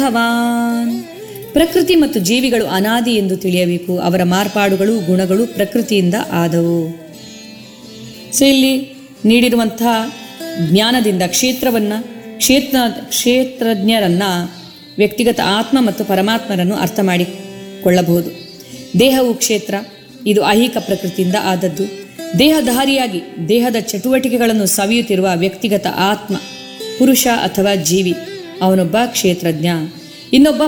ಭಗವಾನ್. ಪ್ರಕೃತಿ ಮತ್ತು ಜೀವಿಗಳು ಅನಾದಿ ಎಂದು ತಿಳಿಯಬೇಕು. ಅವರ ಮಾರ್ಪಾಡುಗಳು, ಗುಣಗಳು ಪ್ರಕೃತಿಯಿಂದ ಆದವು. ಇಲ್ಲಿ ನೀಡಿರುವಂತಹ ಜ್ಞಾನದಿಂದ ಕ್ಷೇತ್ರಜ್ಞರನ್ನ ವ್ಯಕ್ತಿಗತ ಆತ್ಮ ಮತ್ತು ಪರಮಾತ್ಮರನ್ನು ಅರ್ಥ ಮಾಡಿಕೊಳ್ಳಬಹುದು. ದೇಹವು ಕ್ಷೇತ್ರ, ಇದು ಐಹಿಕ ಪ್ರಕೃತಿಯಿಂದ ಆದದ್ದು. ದೇಹಧಾರಿಯಾಗಿ ದೇಹದ ಚಟುವಟಿಕೆಗಳನ್ನು ಸವಿಯುತ್ತಿರುವ ವ್ಯಕ್ತಿಗತ ಆತ್ಮ, ಪುರುಷ ಅಥವಾ ಜೀವಿ, ಅವನೊಬ್ಬ ಕ್ಷೇತ್ರಜ್ಞ. ಇನ್ನೊಬ್ಬ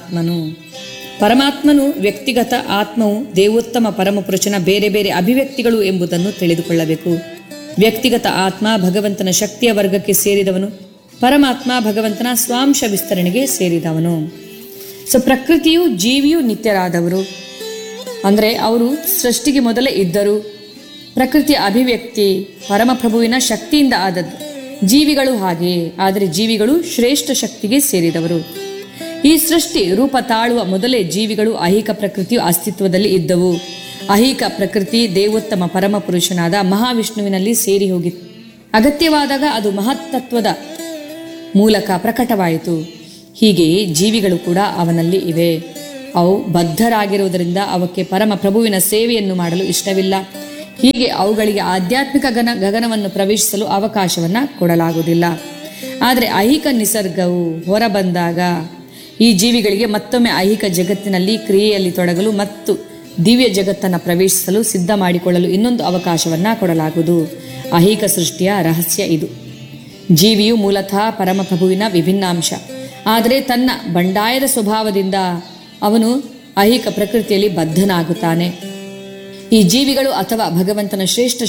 ಪರಮಾತ್ಮನು ವ್ಯಕ್ತಿಗತ ಆತ್ಮವು ದೇವೋತ್ತಮ ಪರಮಪುರುಷನ ಬೇರೆ ಬೇರೆ ಅಭಿವ್ಯಕ್ತಿಗಳು ಎಂಬುದನ್ನು ತಿಳಿದುಕೊಳ್ಳಬೇಕು. ವ್ಯಕ್ತಿಗತ ಆತ್ಮ ಭಗವಂತನ ಶಕ್ತಿಯ ವರ್ಗಕ್ಕೆ ಸೇರಿದವನು, ಪರಮಾತ್ಮ ಭಗವಂತನ ಸ್ವಾಂಶ ವಿಸ್ತರಣೆಗೆ ಸೇರಿದವನು. ಪ್ರಕೃತಿಯು ಜೀವಿಯು ನಿತ್ಯರಾದವರು, ಅಂದರೆ ಅವರು ಸೃಷ್ಟಿಗೆ ಮೊದಲೇ ಇದ್ದರು. ಪ್ರಕೃತಿಯ ಅಭಿವ್ಯಕ್ತಿ ಪರಮಪ್ರಭುವಿನ ಶಕ್ತಿಯಿಂದ ಆದದ್ದು. ಜೀವಿಗಳು ಹಾಗೆಯೇ, ಆದರೆ ಜೀವಿಗಳು ಶ್ರೇಷ್ಠ ಶಕ್ತಿಗೆ ಸೇರಿದವರು. ಈ ಸೃಷ್ಟಿ ರೂಪ ತಾಳುವ ಮೊದಲೇ ಜೀವಿಗಳು ಐಹಿಕ ಪ್ರಕೃತಿಯು ಅಸ್ತಿತ್ವದಲ್ಲಿ ಇದ್ದವು. ಐಹಿಕ ಪ್ರಕೃತಿ ದೇವೋತ್ತಮ ಪರಮಪುರುಷನಾದ ಮಹಾವಿಷ್ಣುವಿನಲ್ಲಿ ಸೇರಿ ಹೋಗಿತ್ತು. ಅಗತ್ಯವಾದಾಗ ಅದು ಮಹತ್ತತ್ವದ ಮೂಲಕ ಪ್ರಕಟವಾಯಿತು. ಹೀಗೆಯೇ ಜೀವಿಗಳು ಕೂಡ ಅವನಲ್ಲಿ ಇವೆ. ಅವು ಬದ್ಧರಾಗಿರುವುದರಿಂದ ಅವಕ್ಕೆ ಪರಮಪ್ರಭುವಿನ ಸೇವೆಯನ್ನು ಮಾಡಲು ಇಷ್ಟವಿಲ್ಲ. ಹೀಗೆ ಅವುಗಳಿಗೆ ಆಧ್ಯಾತ್ಮಿಕ ಗಗನವನ್ನು ಪ್ರವೇಶಿಸಲು ಅವಕಾಶವನ್ನು ಕೊಡಲಾಗುವುದಿಲ್ಲ. ಆದರೆ ಐಹಿಕ ನಿಸರ್ಗವು ಹೊರಬಂದಾಗ ಈ ಜೀವಿಗಳಿಗೆ ಮತ್ತೊಮ್ಮೆ ಐಹಿಕ ಜಗತ್ತಿನಲ್ಲಿ ಕ್ರಿಯೆಯಲ್ಲಿ ತೊಡಗಲು ಮತ್ತು ದಿವ್ಯ ಜಗತ್ತನ್ನು ಪ್ರವೇಶಿಸಲು ಸಿದ್ಧ ಮಾಡಿಕೊಳ್ಳಲು ಇನ್ನೊಂದು ಅವಕಾಶವನ್ನು ಕೊಡಲಾಗುವುದು. ಐಹಿಕ ಸೃಷ್ಟಿಯ ರಹಸ್ಯ ಇದು. ಜೀವಿಯು ಮೂಲತಃ ಪರಮಪ್ರಭುವಿನ ವಿಭಿನ್ನಾಂಶ. ಆದರೆ ತನ್ನ ಬಂಡಾಯದ ಸ್ವಭಾವದಿಂದ ಅವನು ಐಹಿಕ ಪ್ರಕೃತಿಯಲ್ಲಿ ಬದ್ಧನಾಗುತ್ತಾನೆ. ಈ ಜೀವಿಗಳು ಅಥವಾ ಭಗವಂತನ ಶ್ರೇಷ್ಠ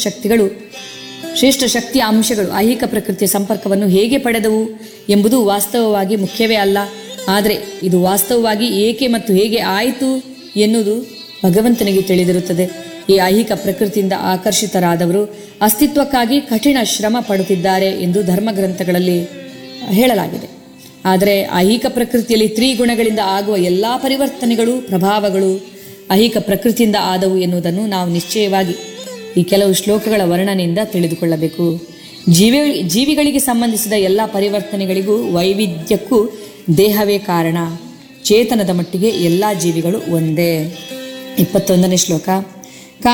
ಶಕ್ತಿಯ ಅಂಶಗಳು ಐಹಿಕ ಪ್ರಕೃತಿಯ ಸಂಪರ್ಕವನ್ನು ಹೇಗೆ ಪಡೆದವು ಎಂಬುದು ವಾಸ್ತವವಾಗಿ ಮುಖ್ಯವೇ ಅಲ್ಲ. ಆದರೆ ಇದು ವಾಸ್ತವವಾಗಿ ಏಕೆ ಮತ್ತು ಹೇಗೆ ಆಯಿತು ಎನ್ನುವುದು ಭಗವಂತನಿಗೆ ತಿಳಿದಿರುತ್ತದೆ. ಈ ಐಹಿಕ ಪ್ರಕೃತಿಯಿಂದ ಆಕರ್ಷಿತರಾದವರು ಅಸ್ತಿತ್ವಕ್ಕಾಗಿ ಕಠಿಣ ಶ್ರಮ ಪಡುತ್ತಿದ್ದಾರೆ ಎಂದು ಧರ್ಮಗ್ರಂಥಗಳಲ್ಲಿ ಹೇಳಲಾಗಿದೆ. ಆದರೆ ಐಹಿಕ ಪ್ರಕೃತಿಯಲ್ಲಿ ತ್ರಿಗುಣಗಳಿಂದ ಆಗುವ ಎಲ್ಲ ಪರಿವರ್ತನೆಗಳು, ಪ್ರಭಾವಗಳು ಐಹಿಕ ಪ್ರಕೃತಿಯಿಂದ ಆದವು ಎನ್ನುವುದನ್ನು ನಾವು ನಿಶ್ಚಯವಾಗಿ ಈ ಕೆಲವು ಶ್ಲೋಕಗಳ ವರ್ಣನೆಯಿಂದ ತಿಳಿದುಕೊಳ್ಳಬೇಕು. ಜೀವಿಗಳಿಗೆ ಸಂಬಂಧಿಸಿದ ಎಲ್ಲ ಪರಿವರ್ತನೆಗಳಿಗೂ ವೈವಿಧ್ಯಕ್ಕೂ ದೇಹವೇ ಕಾರಣ. ಚೇತನದ ಮಟ್ಟಿಗೆ ಎಲ್ಲ ಜೀವಿಗಳು ಒಂದೇ. 21ನೇ ಶ್ಲೋಕ.